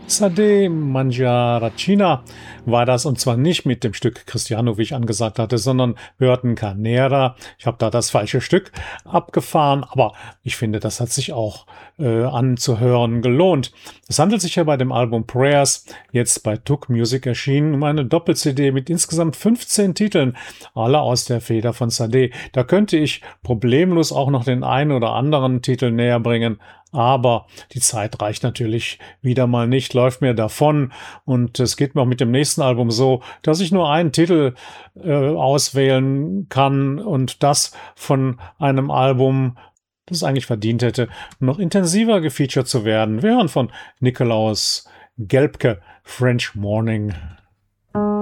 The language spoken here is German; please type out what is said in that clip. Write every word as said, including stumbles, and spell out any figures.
Sade Mangiaracina war das, und zwar nicht mit dem Stück Cristiano, wie ich angesagt hatte, sondern wir hörten Carnera. Ich habe da das falsche Stück abgefahren, aber ich finde, das hat sich auch äh, anzuhören gelohnt. Es handelt sich ja bei dem Album Prayers, jetzt bei Tuk Music erschienen, um eine Doppel-C D mit insgesamt fünfzehn Titeln, alle aus der Feder von Sade. Da könnte ich problemlos auch noch den einen oder anderen Titel näher bringen, aber die Zeit reicht natürlich wieder mal nicht, läuft mir davon, und es geht mir auch mit dem nächsten Album so, dass ich nur einen Titel äh, auswählen kann, und das von einem Album, das eigentlich verdient hätte, noch intensiver gefeatured zu werden. Wir hören von Nikolaus Gelbke, French Morning.